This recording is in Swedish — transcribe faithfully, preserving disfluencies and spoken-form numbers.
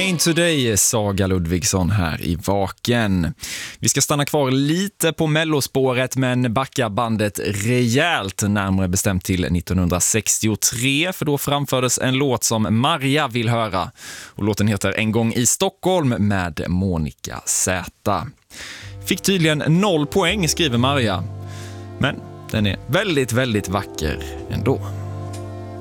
Rain Today, Saga Ludvigsson här i Vaken. Vi ska stanna kvar lite på mellospåret men backa bandet rejält, närmare bestämt till nittonhundrasextiotre, för då framfördes en låt som Marja vill höra. Och låten heter En gång i Stockholm med Monica Z. Fick tydligen noll poäng, skriver Marja. Men den är väldigt, väldigt vacker ändå.